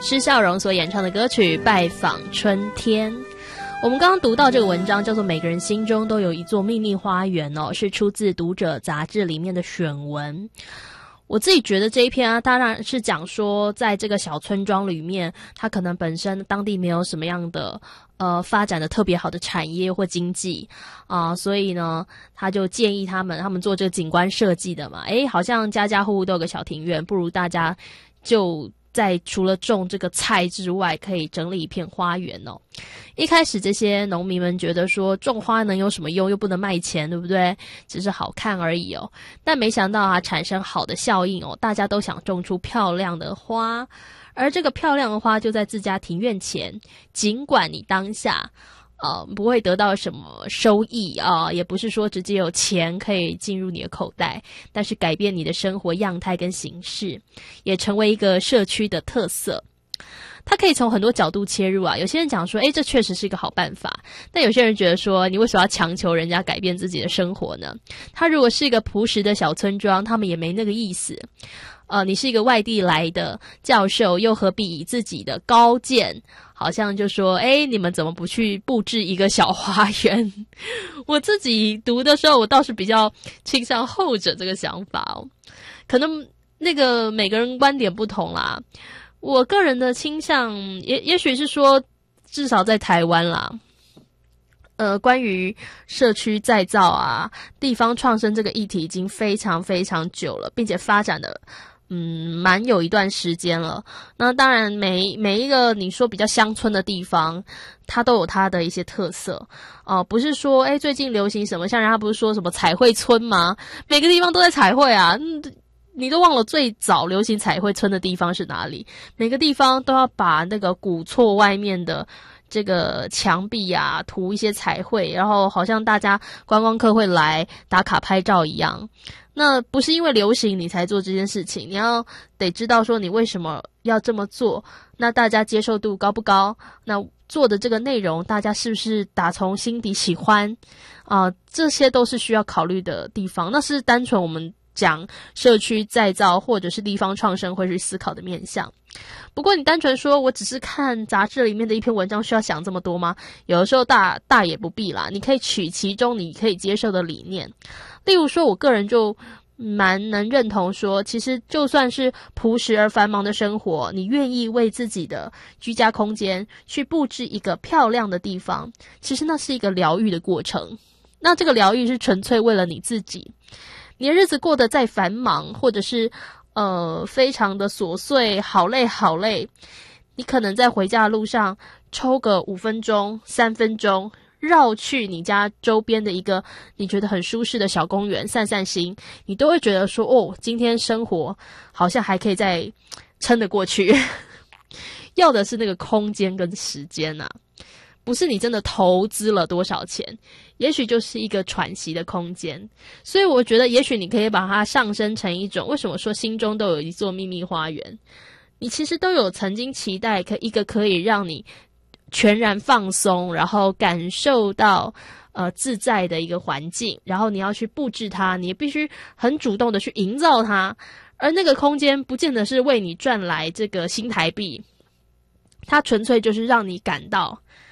施孝荣所演唱的歌曲《拜访春天》。我们刚刚读到这个文章叫做《每个人心中都有一座秘密花园》哦，是出自《读者》杂志里面的选文。我自己觉得这一篇啊，当然是讲说在这个小村庄里面，它可能本身当地没有什么样的发展的特别好的产业或经济所以呢他就建议他们做这个景观设计的嘛，好像家家户户都有个小庭院，不如大家就在除了种这个菜之外，可以整理一片花园哦。一开始这些农民们觉得说种花能有什么用，又不能卖钱，对不对？只是好看而已哦。但没想到产生好的效应哦，大家都想种出漂亮的花，而这个漂亮的花就在自家庭院前，尽管你当下不会得到什么收益也不是说直接有钱可以进入你的口袋，但是改变你的生活样态跟形式，也成为一个社区的特色。它可以从很多角度切入有些人讲说这确实是一个好办法，但有些人觉得说你为什么要强求人家改变自己的生活呢？它如果是一个朴实的小村庄，他们也没那个意思。你是一个外地来的教授，又何必以自己的高见好像就说你们怎么不去布置一个小花园？我自己读的时候，我倒是比较倾向后者这个想法可能那个每个人观点不同啦。我个人的倾向也许是说，至少在台湾啦，关于社区再造地方创生这个议题已经非常非常久了，并且发展的蛮有一段时间了。那当然每一个你说比较乡村的地方，它都有它的一些特色不是说最近流行什么，像人家不是说什么彩绘村吗？每个地方都在彩绘你都忘了最早流行彩绘村的地方是哪里？每个地方都要把那个古厝外面的这个墙壁涂一些彩绘，然后好像大家观光客会来打卡拍照一样。那不是因为流行你才做这件事情，你要得知道说你为什么要这么做，那大家接受度高不高，那做的这个内容大家是不是打从心底喜欢这些都是需要考虑的地方。那是单纯我们讲社区再造或者是地方创生会去思考的面向。不过你单纯说我只是看杂志里面的一篇文章需要想这么多吗？有的时候大也不必啦，你可以取其中你可以接受的理念。例如说我个人就蛮能认同说，其实就算是朴实而繁忙的生活，你愿意为自己的居家空间去布置一个漂亮的地方，其实那是一个疗愈的过程。那这个疗愈是纯粹为了你自己。你的日子过得再繁忙，或者是非常的琐碎，好累，你可能在回家的路上抽个5分钟、3分钟，绕去你家周边的一个你觉得很舒适的小公园散散心，你都会觉得说今天生活好像还可以再撑得过去。要的是那个空间跟时间不是你真的投资了多少钱，也许就是一个喘息的空间。所以我觉得也许你可以把它上升成一种，为什么说心中都有一座秘密花园，你其实都有曾经期待一个可以让你全然放松，然后感受到自在的一个环境，然后你要去布置它，你必须很主动的去营造它。而那个空间不见得是为你赚来这个新台币，它纯粹就是让你感到